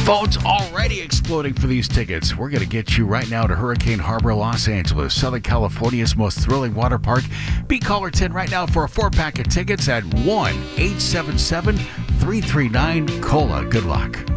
Phones already exploding for these tickets. We're going to get you right now to Hurricane Harbor, Los Angeles, Southern California's most thrilling water park. Be caller 10 right now for a 4-pack of tickets at 1-877-339-COLA. Good luck.